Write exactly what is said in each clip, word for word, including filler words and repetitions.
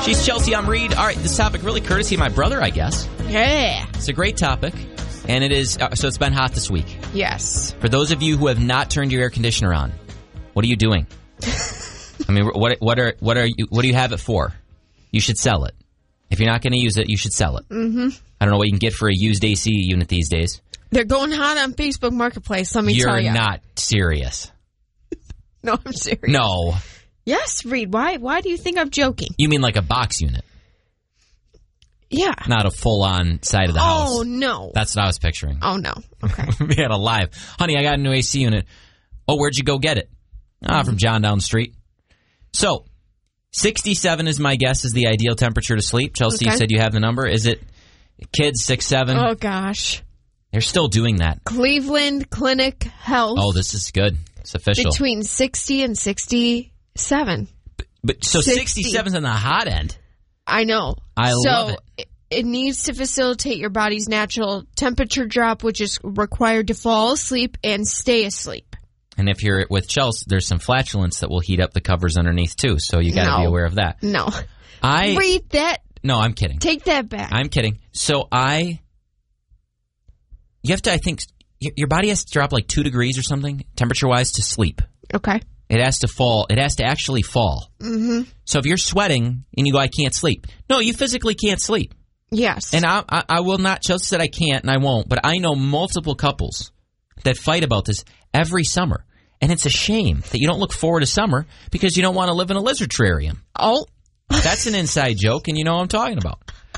She's Chelsea, I'm Reed. All right, this topic really courtesy of my brother, I guess. Yeah. It's a great topic, and it is, uh, so it's been hot this week. Yes. For those of you who have not turned your air conditioner on, what are you doing? I mean, what what are what are you what do you have it for? You should sell it. If you're not going to use it, you should sell it. Mm-hmm. I don't know what you can get for a used A C unit these days. They're going hot on Facebook Marketplace, let me you're tell you. You're not serious. No, I'm serious. No. Yes, Reed. Why Why do you think I'm joking? You mean like a box unit? Yeah. Not a full-on side of the house. Oh, no. That's what I was picturing. Oh, no. Okay. We had a live. Honey, I got a new A C unit. Oh, where'd you go get it? Ah, mm-hmm. From John down the street. So, sixty-seven is my guess is the ideal temperature to sleep. Chelsea, okay. You said you have the number. Is it kids, six, seven? Oh, gosh. They're still doing that. Cleveland Clinic Health. Oh, this is good. It's official. Between sixty and sixty-seven. But, but so sixty-seven's on the hot end. I know. I so love it. it. It needs to facilitate your body's natural temperature drop, which is required to fall asleep and stay asleep. And if you're with Chelsea, there's some flatulence that will heat up the covers underneath, too. So you got to no. be aware of that. No. I Read that. No, I'm kidding. Take that back. I'm kidding. So I... You have to, I think... Your body has to drop like two degrees or something, temperature-wise, to sleep. Okay. It has to fall. It has to actually fall. Mm-hmm. So if you're sweating and you go, I can't sleep. No, you physically can't sleep. Yes. And I, I, I will not. Chelsea said I can't, and I won't. But I know multiple couples that fight about this every summer. And it's a shame that you don't look forward to summer because you don't want to live in a lizard terrarium. Oh. That's an inside joke, and you know what I'm talking about.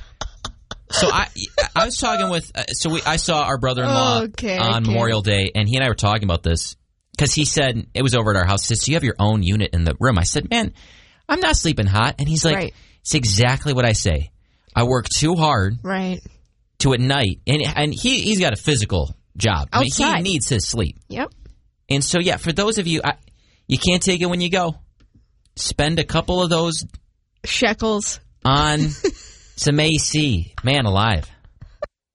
So I I was talking with, uh, so we I saw our brother-in-law okay, on okay. Memorial Day, and he and I were talking about this because he said, it was over at our house, he said, so you have your own unit in the room. I said, man, I'm not sleeping hot. And he's like, right. It's exactly what I say. I work too hard right. to at night, and and he, he's got a physical job. Outside. I mean, he needs his sleep. Yep. And so, yeah, for those of you, I, you can't take it when you go. Spend a couple of those shekels on some A C. Man alive.